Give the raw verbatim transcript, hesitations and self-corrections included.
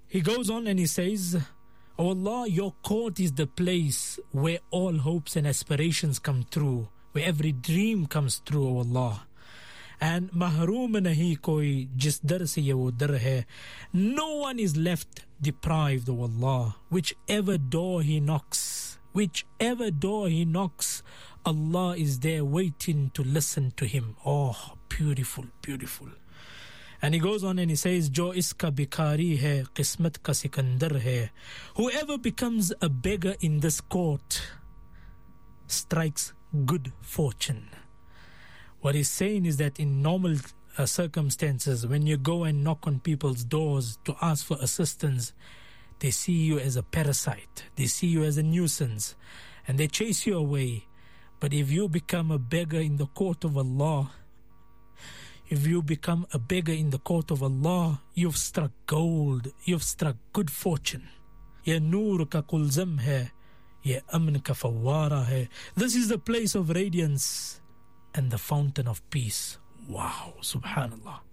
He goes on and he says, "O Allah, your court is the place where all hopes and aspirations come true, where every dream comes true, O Allah. And mahroom nahi koi jis dar se ye wo dar hai. No one is left deprived, O Allah. Whichever door he knocks, whichever door he knocks, Allah is there waiting to listen to him." Oh, beautiful, beautiful. And he goes on and he says, "Jo iska bikari hai, qismat ka sikandar hai." Whoever becomes a beggar in this court strikes good fortune. What he's saying is that in normal uh, circumstances, when you go and knock on people's doors to ask for assistance, they see you as a parasite, they see you as a nuisance, and they chase you away. But if you become a beggar in the court of Allah, if you become a beggar in the court of Allah, you've struck gold, you've struck good fortune. Ya noor ka kulzam hai, ya amn ka fawwara hai. This is the place of radiance and the fountain of peace. Wow, subhanallah.